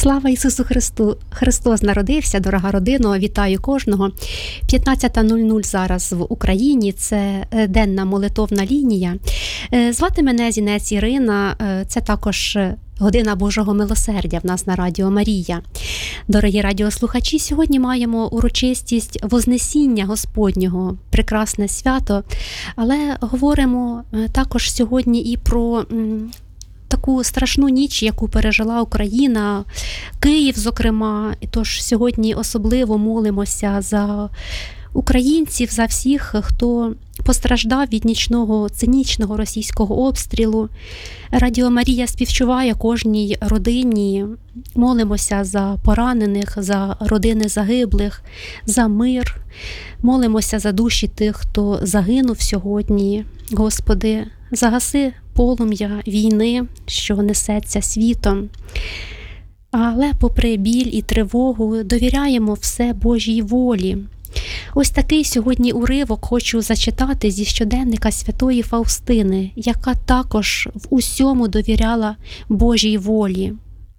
Слава Ісусу Христу! Христос народився, дорога родино, вітаю кожного. 15:00 зараз в Україні, це денна молитовна лінія. Звати мене Зінець Ірина, це також година Божого милосердя в нас на Радіо Марія. Дорогі радіослухачі, сьогодні маємо урочистість Вознесіння Господнього, прекрасне свято, але говоримо також сьогодні і про таку страшну ніч, яку пережила Україна, Київ, зокрема. І тож сьогодні особливо молимося за українців, за всіх, хто постраждав від нічного, цинічного російського обстрілу. Радіо Марія співчуває кожній родині. Молимося за поранених, за родини загиблих, за мир. Молимося за душі тих, хто загинув сьогодні. Господи, загаси полум'я війни, що несеться світом. Але попри біль і тривогу довіряємо все Божій волі. Ось такий сьогодні уривок хочу зачитати зі щоденника святої Фаустини, яка також в усьому довіряла Божій волі.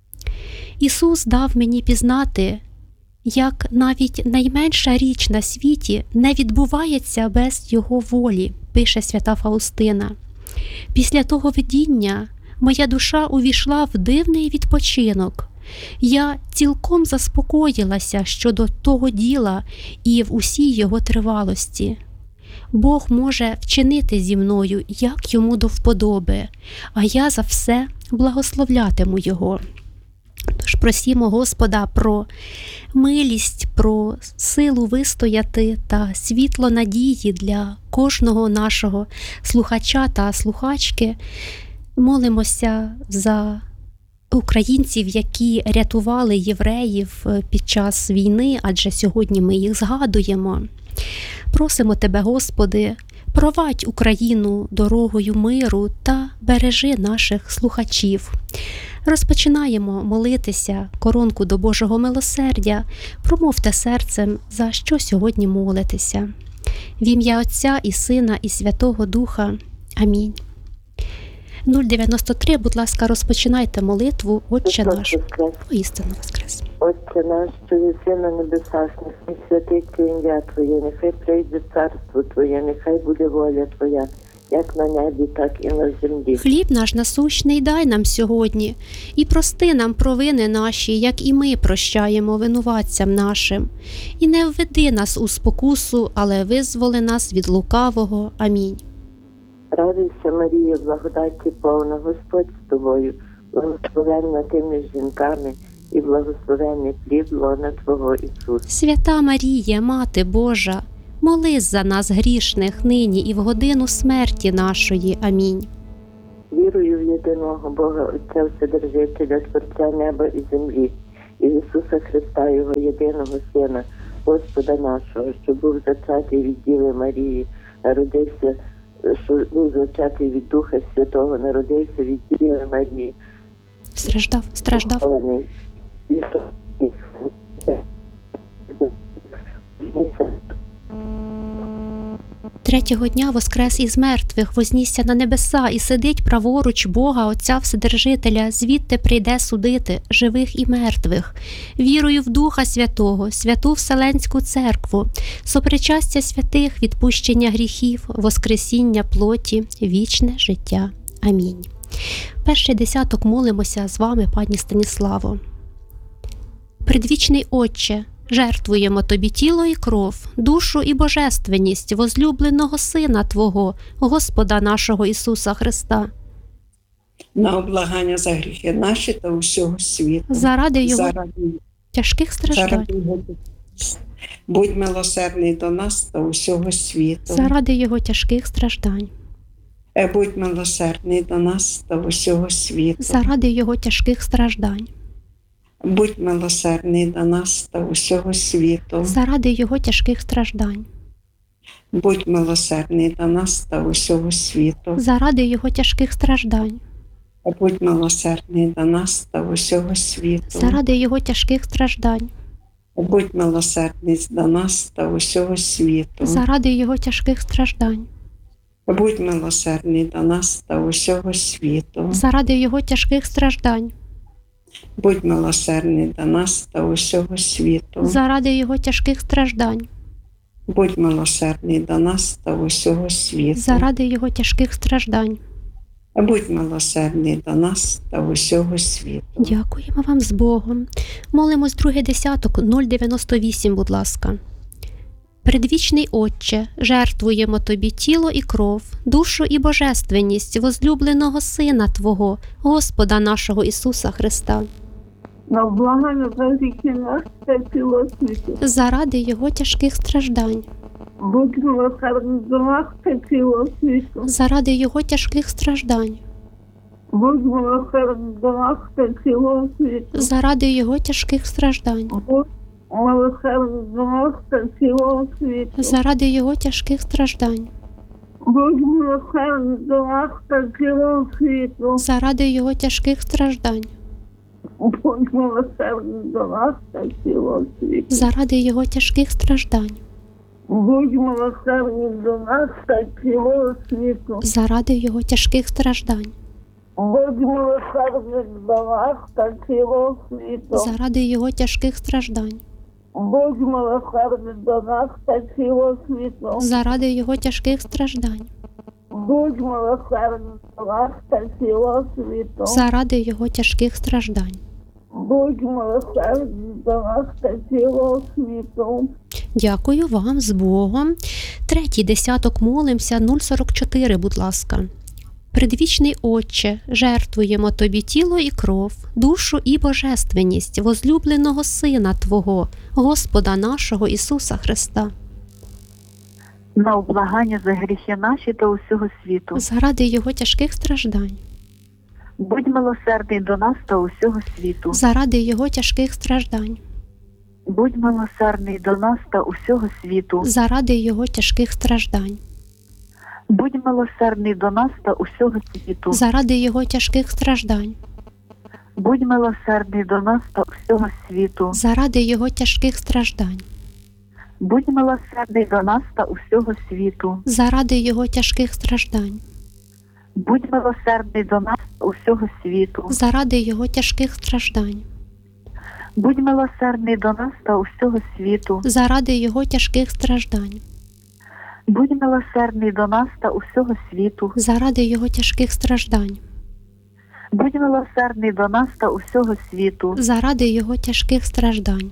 Ісус дав мені пізнати, як навіть найменша річ на світі не відбувається без Його волі, пише свята Фаустина. Після того видіння моя душа увійшла в дивний відпочинок. Я цілком заспокоїлася щодо того діла і в усій його тривалості. Бог може вчинити зі мною, як йому до вподоби, а я за все благословлятиму його. Тож просімо Господа про милість, про силу вистояти та світло надії для кожного нашого слухача та слухачки. Молимося за українців, які рятували євреїв під час війни, адже сьогодні ми їх згадуємо. Просимо Тебе, Господи, провадь Україну дорогою миру та бережи наших слухачів. Розпочинаємо молитися коронку до Божого милосердя. Промовте серцем, за що сьогодні молитеся. В ім'я Отця і Сина і Святого Духа. Амінь. 093, будь ласка, розпочинайте молитву «Отче наш». Воістину воскрес. Отче наш, що єси на небесах, нехай святиться ім'я Твоє, нехай прийде царство Твоє, нехай буде воля Твоя, як на небі, так і на землі. Хліб наш насущний дай нам сьогодні, і прости нам провини наші, як і ми прощаємо винуватцям нашим. І не введи нас у спокусу, але визволи нас від лукавого. Амінь. Радуйся, Марія, благодаті повна, Господь з тобою, благословенна ти між жінками, і благословенний плід лона Твого, Ісус. Свята Марія, Мати Божа, молись за нас грішних нині і в годину смерті нашої. Амінь. Вірую в єдиного Бога, Отця Вседержителя, Творця неба і землі, і в Ісуса Христа, Його єдиного Сина, Господа нашого, що був зачатий від Діви Марії, народився, що був зачатий від Духа Святого, народився від Діви Марії. Страждав. Третього дня воскрес із мертвих, вознісся на небеса і сидить праворуч Бога, Отця Вседержителя, звідти прийде судити живих і мертвих. Вірую в Духа Святого, святу Вселенську Церкву, сопричастя святих, відпущення гріхів, воскресіння плоті, вічне життя. Амінь. Перший десяток молимося з вами, пані Станіславо. Предвічний Отче, жертвуємо Тобі тіло і кров, душу і божественність возлюбленого Сина Твого, Господа нашого Ісуса Христа. На облагання за гріхи наші та усього світу. Заради Його тяжких страждань. Будь милосердний до нас та усього світу. Заради Його тяжких страждань. Будь милосердний до нас та усього світу. Заради Його тяжких страждань. Будь милосердний до нас та усього світу. Заради Його тяжких страждань. Будь милосердний до нас та усього світу. Заради Його тяжких страждань. Будь милосердний до нас та усього світу. Заради Його тяжких страждань. Будь милосердний до нас та усього світу. Заради Його тяжких страждань. Будь милосердний до нас та усього світу. Заради Його тяжких страждань. Будь милосердний до нас та усього світу. заради Його тяжких страждань, Будь милосердний до нас та усього світу. заради Його тяжких страждань. Будь милосердний до нас та усього світу. Дякуємо вам з Богом. Молимось другий десяток 098, будь ласка. Предвічний Отче, жертвуємо Тобі тіло і кров, душу і божественність возлюбленого Сина Твого, Господа нашого Ісуса Христа, На благання за гріхи наші та цілого світу. заради Його тяжких страждань, Будь милосердний до нас та цілого світу. заради Його тяжких страждань, Будь милосердний до нас та цілого світу. заради Його тяжких страждань, Будь милосердний до нас та цілого світу. заради Його тяжких страждань, Будь милосердний до нас та цілого світу. заради Його тяжких страждань, Будь милосердний до нас та цілого світу. заради Його тяжких страждань, Будь милосердний до нас та цілого світу. заради Його тяжких страждань, Будь милосердний до нас та цілого світу. заради Його тяжких страждань, Будь милосердний до нас та цілого світу. заради Його тяжких страждань, Будь милосердний до нас та цілого світу. заради Його тяжких страждань. Будь милосердний до нас та цілого світу. Дякую вам з Богом. Третій десяток молимося 044, будь ласка. Предвічний Отче, жертвуємо Тобі тіло і кров, душу і божественність возлюбленого Сина Твого, Господа нашого Ісуса Христа, На облагання за гріхи наші та усього світу. заради Його тяжких страждань, Будь милосердний до нас та усього світу. заради Його тяжких страждань, Будь милосердний до нас та усього світу. заради Його тяжких страждань, Будь милосердний до нас та усього світу. заради Його тяжких страждань, Будь милосердний до нас та усього світу. заради Його тяжких страждань, Будь милосердний до нас та усього світу. заради Його тяжких страждань, Будь милосердний до нас та усього світу. заради Його тяжких страждань, Будь милосердний до нас та усього світу. заради Його тяжких страждань, Будь милосердний до нас та усього світу. заради Його тяжких страждань, Будь милосердний до нас та усього світу. заради Його тяжких страждань.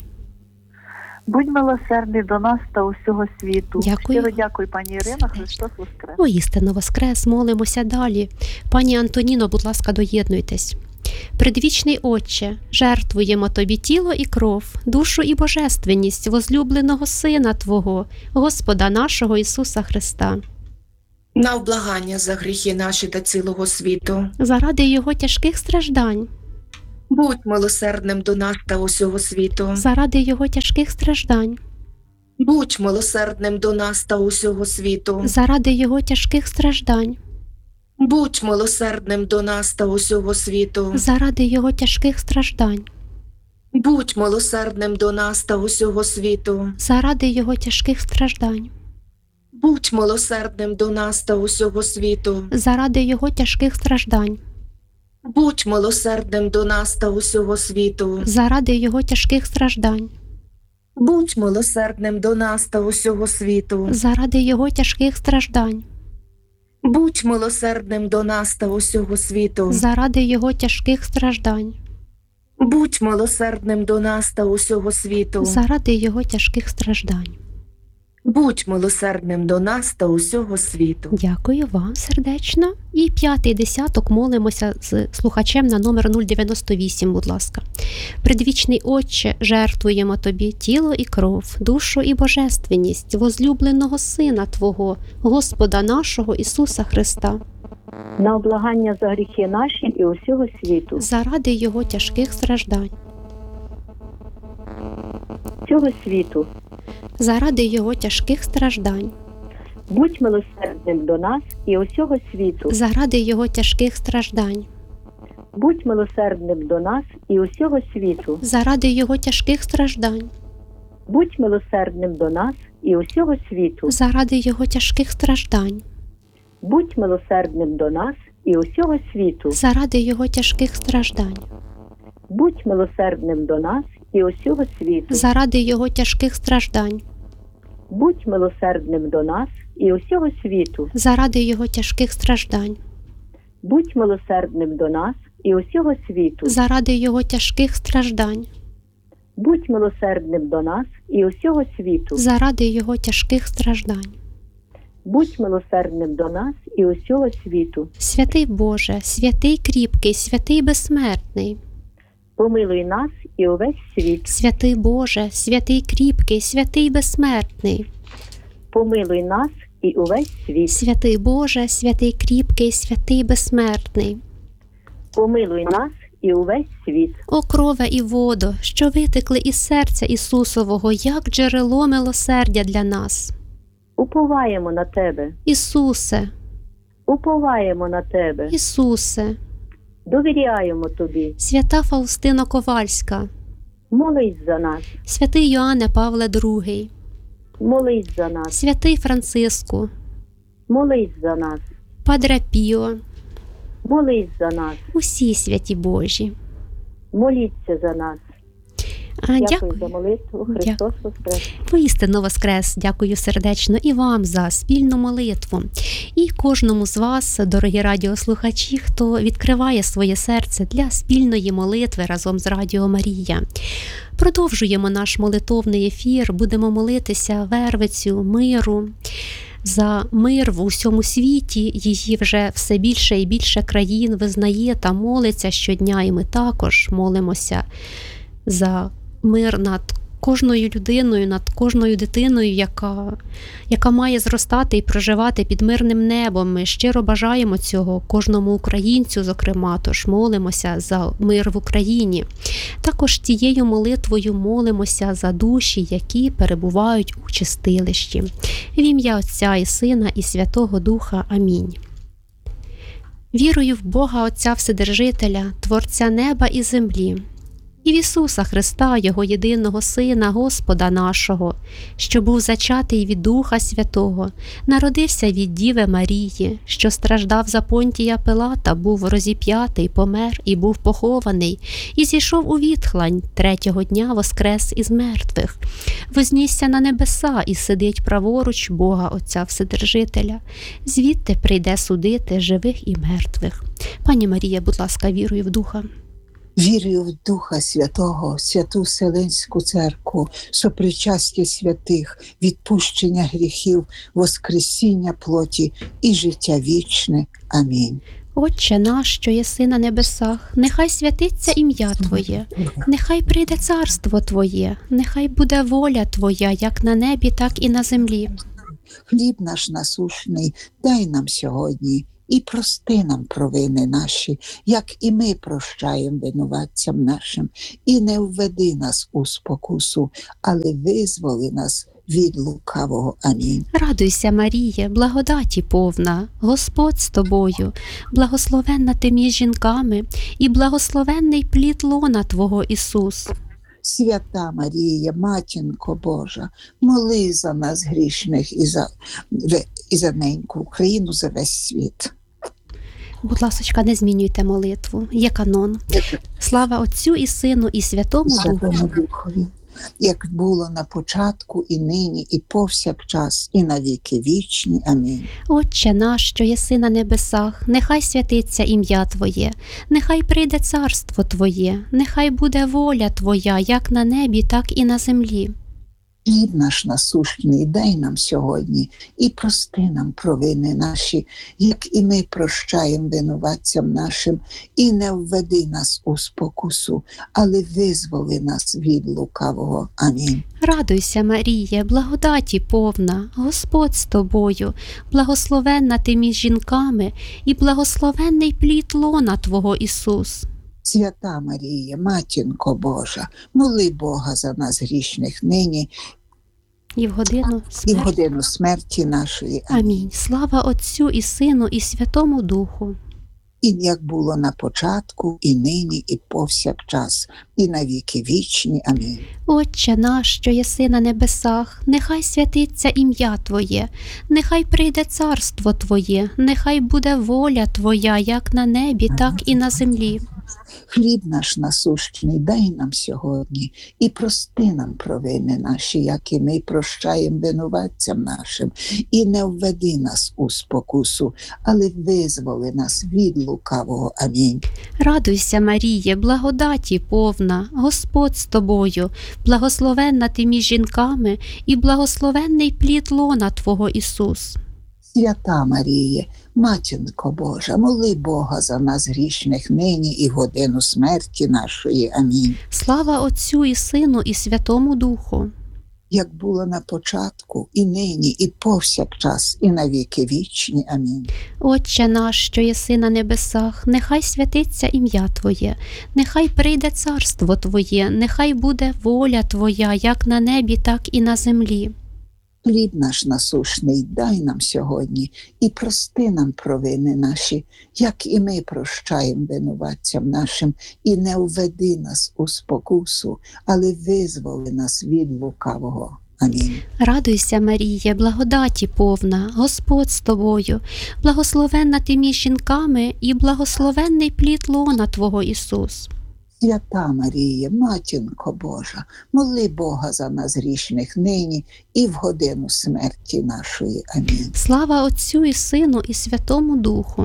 Будь милосердний до нас та усього світу. Дякую. Щиро дякую, пані Ірина. Христос воскрес. Воістину воскрес, молимося далі. Пані Антоніно, будь ласка, доєднуйтесь. Предвічний Отче, жертвуємо Тобі тіло і кров, душу і божественність возлюбленого Сина Твого, Господа нашого Ісуса Христа, На облагання за гріхи наші та цілого світу. заради Його тяжких страждань, Будь милосердним до нас та усього світу. заради Його тяжких страждань, Будь милосердним до нас та усього світу. заради Його тяжких страждань, Будь милосердним до нас та усього світу. заради Його тяжких страждань, Будь милосердним до нас та усього світу. заради Його тяжких страждань, Будь милосердним до нас та усього світу. заради Його тяжких страждань, Будь милосердним до нас та усього світу. заради Його тяжких страждань, Будь милосердним до нас та усього світу. заради Його тяжких страждань, Будь милосердним до нас та усього світу. заради Його тяжких страждань, Будь милосердним до нас та усього світу. заради Його тяжких страждань. Будь милосердним до нас та усього світу. Дякую вам сердечно. І п'ятий десяток молимося з слухачем на номер 098, будь ласка. Предвічний Отче, жертвуємо Тобі тіло і кров, душу і божественність возлюбленого Сина Твого, Господа нашого Ісуса Христа, На облагання за гріхи наші і усього світу. заради Його тяжких страждань, Цього світу. заради Його тяжких страждань, Будь милосердним до нас і усього світу. заради Його тяжких страждань, Будь милосердним до нас і усього світу. заради Його тяжких страждань, Будь милосердним до нас і усього світу. заради Його тяжких страждань, Будь милосердним до нас і усього світу. заради Його тяжких страждань, Будь милосердним до нас і усього світу. заради Його тяжких страждань, Будь милосердним до нас і усього світу. заради Його тяжких страждань, Будь милосердним до нас і усього світу. заради Його тяжких страждань, Будь милосердним до нас і усього світу. заради Його тяжких страждань. Будь милосердним до нас і усього світу. Святий Боже, святий кріпкий, святий безсмертний, Помилуй нас і увесь світ. святий Боже, святий кріпкий, святий безсмертний, Помилуй нас і увесь світ. святий Боже, святий кріпкий, святий безсмертний. Помилуй нас і увесь світ. О крове і водо, що витекли із серця Ісусового, як джерело милосердя для нас. Уповаємо на Тебе. Ісусе, Уповаємо на Тебе. Ісусе, Довіряємо Тобі. свята Фаустино Ковальська, Молись за нас. святий Йоанне Павле II, Молись за нас. святий Франциску, Молись за нас. Падре Піо, Молись за нас. усі святі Божі. Моліться за нас. Дякую за Дякую. молитву. Христос Воскрес. Воістину воскрес. Дякую сердечно і вам за спільну молитву. І кожному з вас, дорогі радіослухачі, хто відкриває своє серце для спільної молитви разом з Радіо Марія. Продовжуємо наш молитовний ефір. Будемо молитися Вервицю, миру, за мир в усьому світі. Її вже все більше і більше країн визнає та молиться щодня. І ми також молимося за мир над кожною людиною, над кожною дитиною, яка має зростати і проживати під мирним небом. Ми щиро бажаємо цього кожному українцю, зокрема, тож молимося за мир в Україні. Також цією молитвою молимося за душі, які перебувають у чистилищі. В ім'я Отця і Сина і Святого Духа. Амінь. Вірую в Бога Отця Вседержителя, Творця неба і землі, і в Ісуса Христа, Його єдиного Сина, Господа нашого, що був зачатий від Духа Святого, народився від Діви Марії, що страждав за Понтія Пилата, був розіп'ятий, помер і був похований, і зійшов у відхлань, третього дня воскрес із мертвих, вознісся на небеса і сидить праворуч Бога Отця Вседержителя, звідти прийде судити живих і мертвих. Пані Марія, будь ласка, вірую в Духа. Вірую в Духа Святого, Святу Вселенську Церкву, сопричастя святих, відпущення гріхів, воскресіння плоті і життя вічне. Амінь. Отче наш, що єси на небесах, нехай святиться ім'я Твоє, нехай прийде царство Твоє, нехай буде воля Твоя, як на небі, так і на землі. Хліб наш насущний дай нам сьогодні і прости нам провини наші, як і ми прощаємо винуватцям нашим. І не введи нас у спокусу, але визволи нас від лукавого. Амінь. Радуйся, Маріє, благодаті повна, Господь з тобою, благословенна ти між жінками, і благословенний плід лона Твого, Ісус. Свята Марія, Матінко Божа, моли за нас грішних і за неньку Україну, за весь світ. Будь ласочка, не змінюйте молитву, є канон. Слава Отцю і Сину і Святому Духу. Святому Духові, як було на початку, і нині, і повсякчас, і на віки вічні. Амінь. Отче наш, що єси на небесах, нехай святиться ім'я Твоє, нехай прийде царство Твоє, нехай буде воля Твоя, як на небі, так і на землі. Хліб наш насущний дай нам сьогодні, і прости нам провини наші, як і ми прощаємо винуватцям нашим, і не введи нас у спокусу, але визволи нас від лукавого. Амінь. Радуйся, Маріє, благодаті повна, Господь з тобою, благословенна ти між жінками, і благословенний плід лона Твого, Ісус. Свята Марія, Матінко Божа, моли Бога за нас грішних нині І в годину і в смерті. годину смерті нашої. Амінь. Слава Отцю і Сину і Святому Духу. І як було на початку, і нині, і повсякчас, і на віки вічні. Амінь. Отче наш, що єси на небесах, нехай святиться ім'я Твоє, нехай прийде царство Твоє, нехай буде воля Твоя, як на небі, так і на землі. Хліб наш насущний дай нам сьогодні і прости нам провини наші, як і ми прощаємо винуватцям нашим. І не введи нас у спокусу, але визволи нас від лукавого. Амінь. Радуйся, Маріє, благодаті повна, Господь з тобою, благословенна ти між жінками, і благословенний плід лона Твого, Ісус. Свята Маріє, Матінко Божа, моли Бога за нас грішних нині і в годину смерті нашої. Амінь. Слава Отцю і Сину і Святому Духу. Як було на початку, і нині, і повсякчас, і на віки вічні. Амінь. Отче наш, що єси на небесах, нехай святиться ім'я Твоє, нехай прийде царство Твоє, нехай буде воля Твоя, як на небі, так і на землі. Хліб наш насущний дай нам сьогодні і прости нам провини наші, як і ми прощаємо винуватцям нашим, і не введи нас у спокусу, але визволи нас від лукавого. Амінь. Радуйся, Маріє, благодаті повна, Господь з тобою, благословенна ти між жінками, і благословенний плід лона Твого, Ісус. Свята Маріє, Матінко Божа, моли Бога за нас грішних нині і в годину смерті нашої. Амінь. Слава Отцю і Сину і Святому Духу.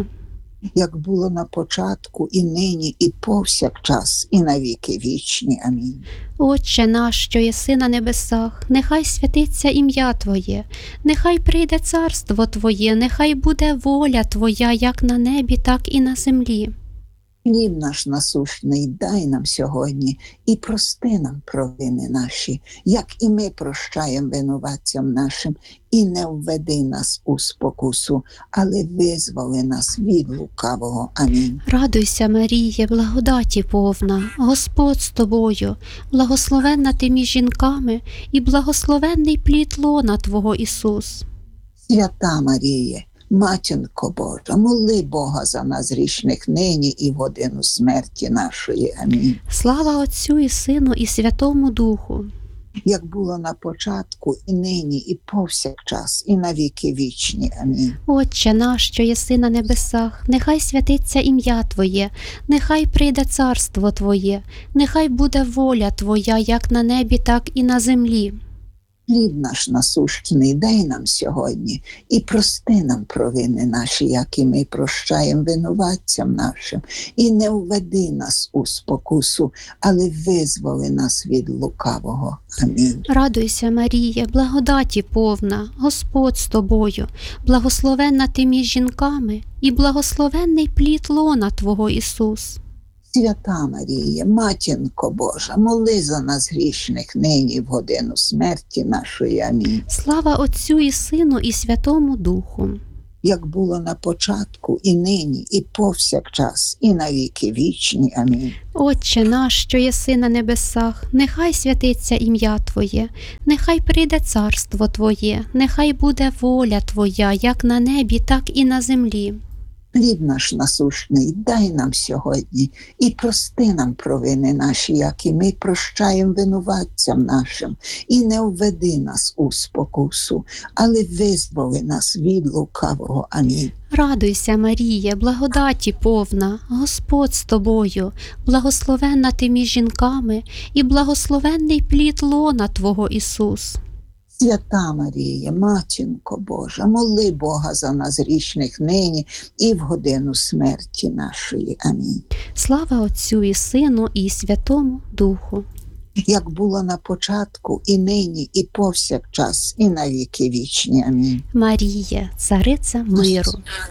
Як було на початку, і нині, і повсякчас, і на віки вічні. Амінь. Отче наш, що єси на небесах, нехай святиться ім'я Твоє, нехай прийде царство Твоє, нехай буде воля Твоя, як на небі, так і на землі. Хліб наш насущний дай нам сьогодні і прости нам провини наші, як і ми прощаємо винуватцям нашим, і не введи нас у спокусу, але визволи нас від лукавого. Амінь. Радуйся, Маріє, благодаті повна, Господь з тобою, благословенна ти між жінками, і благословенний плід лона Твого, Ісус. Свята Маріє, Матінко Божа, моли Бога за нас грішних нині і в годину смерті нашої. Амінь. Слава Отцю і Сину і Святому Духу. Як було на початку, і нині, і повсякчас, і на віки вічні. Амінь. Отче наш, що єси на небесах, нехай святиться ім'я Твоє, нехай прийде царство Твоє, нехай буде воля Твоя, як на небі, так і на землі. Хліб наш насущний дай нам сьогодні і прости нам провини наші, як і ми прощаємо винуватцям нашим. І не введи нас у спокусу, але визволи нас від лукавого. Амінь. Радуйся, Маріє, благодаті повна, Господь з тобою, благословенна ти між жінками, і благословенний плід лона Твого, Ісус. Свята Маріє, Матінко Божа, моли за нас грішних нині в годину смерті нашої. Амінь. Слава Отцю і Сину і Святому Духу. Як було на початку, і нині, і повсякчас, і на віки вічні. Амінь. Отче наш, що єси на небесах, нехай святиться ім'я Твоє, нехай прийде царство Твоє, нехай буде воля Твоя, як на небі, так і на землі. Хліб наш насущний дай нам сьогодні і прости нам провини наші, як і ми прощаємо винуватцям нашим. І не введи нас у спокусу, але визволи нас від лукавого. Амінь. Радуйся, Маріє, благодаті повна, Господь з тобою, благословенна ти між жінками, і благословенний плід лона Твого, Ісус. Свята Маріє, Матінко Божа, моли Бога за нас грішних нині і в годину смерті нашої. Амінь. Слава Отцю і Сину і Святому Духу. Як було на початку, і нині, і повсякчас, і на віки вічні. Амінь. Маріє, цариця миру.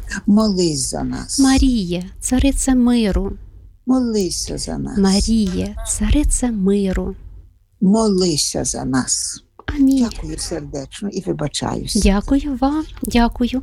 Молись за нас. Маріє, цариця миру. Молися за нас. Маріє, цариця миру. Молися за нас. Амінь. Дякую сердечно і вибачаюся. Дякую вам, дякую.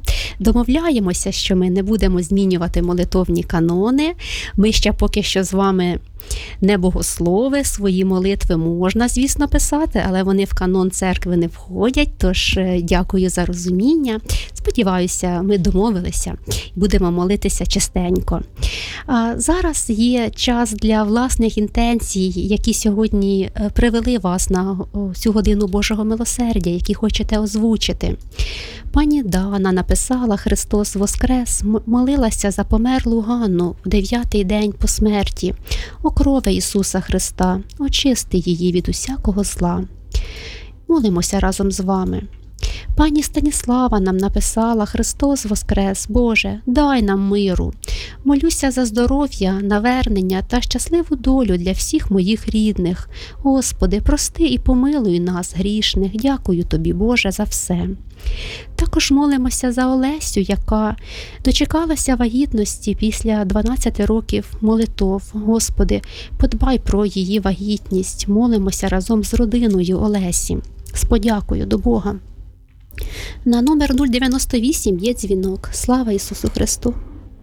Домовляємося, що ми не будемо змінювати молитовні канони. Ми ще поки що з вами не богослови, свої молитви можна, звісно, писати, але вони в канон церкви не входять, тож дякую за розуміння. Сподіваюся, ми домовилися і будемо молитися частенько. А зараз є час для власних інтенцій, які сьогодні привели вас на цю годину Божого милосердя, які хочете озвучити. Пані Дана написала: «Христос воскрес», молилася за померлу Ганну в 9-й день по смерті. «О крови Ісуса Христа, очисти її від усякого зла». Молимося разом з вами. Пані Станіслава нам написала: «Христос воскрес, Боже, дай нам миру. Молюся за здоров'я, навернення та щасливу долю для всіх моїх рідних. Господи, прости і помилуй нас, грішних. Дякую Тобі, Боже, за все». Також молимося за Олесю, яка дочекалася вагітності після 12 років молитов. Господи, подбай про її вагітність. Молимося разом з родиною Олесі. З подякою до Бога. На номер 098 є дзвінок. Слава Ісусу Христу!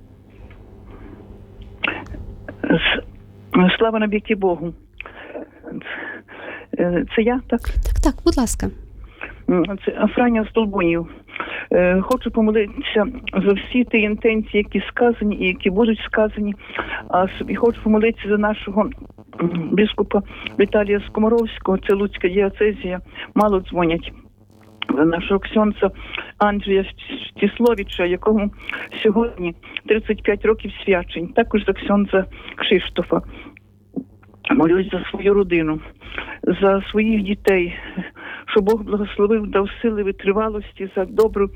Слава навіки Богу. Це я, так? Так, будь ласка. Це Афраня Столбунів. Хочу помолитися за всі ті інтенції, які сказані і які будуть сказані. І хочу помолитися за нашого біскупа Віталія Скоморовського, це Луцька діацезія, мало дзвонять. За нашого ксьонца Андрія Стісловича, якому сьогодні 35 років свячень. Також за ксьонца Кшиштофа. Молюсь за свою родину, за своїх дітей, щоб Бог благословив, дав сили, витривалості, за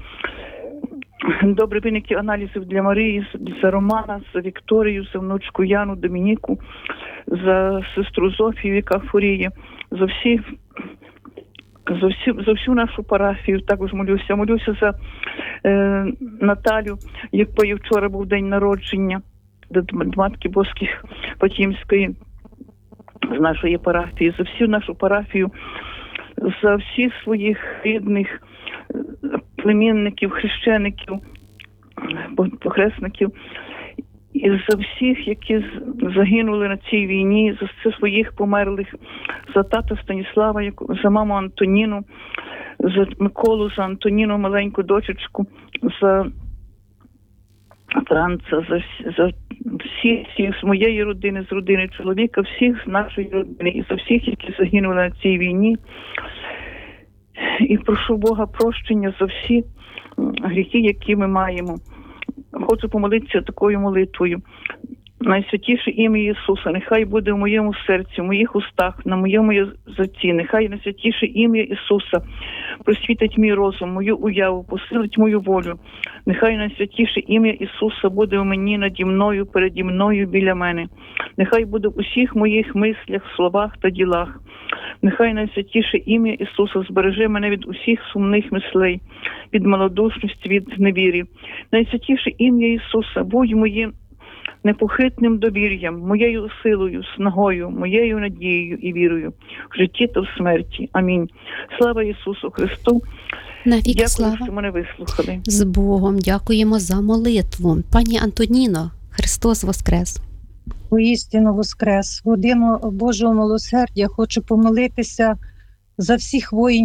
добрі виники аналізів для Марії, за Романа, за Вікторію, за внучку Яну, Домініку, за сестру Зофію, яка хворіє, за всю нашу парафію. Також молюся. Молюся за Наталю, якої вчора був день народження, до Матки Боских Фатімської, з нашої парафії, за всю нашу парафію, за всіх своїх рідних племінників, хрещеників, похресників, і за всіх, які загинули на цій війні, за своїх померлих, за тата Станіслава, за маму Антоніну, за Миколу, за Антоніну, маленьку дочечку, за Франца, за всіх з моєї родини, з родини чоловіка, всіх з нашої родини і за всіх, які загинули на цій війні. І прошу Бога прощення за всі гріхи, які ми маємо. Хочу помолитися такою молитвою. Найсвятіше ім'я Ісуса, нехай буде в моєму серці, в моїх устах, на моєму язиці. Нехай найсвятіше ім'я Ісуса просвітить мій розум, мою уяву, посилить мою волю. Нехай найсвятіше ім'я Ісуса буде у мені, наді мною, переді мною, біля мене. Нехай буде в усіх моїх мислях, словах та ділах. Нехай найсвятіше ім'я Ісуса збереже мене від усіх сумних мислей, від малодушності, від невірі. Найсвятіше ім'я Ісуса будь моїм непохитним довір'ям, моєю силою, снагою, моєю надією і вірою в житті та в смерті. Амінь. Слава Ісусу Христу. Навіки Дякую, слава. що мене вислухали. З Богом. Дякуємо за молитву. Пані Антоніно, Христос воскрес. Воістину воскрес. В годину Божого милосердя хочу помолитися за всіх воїнів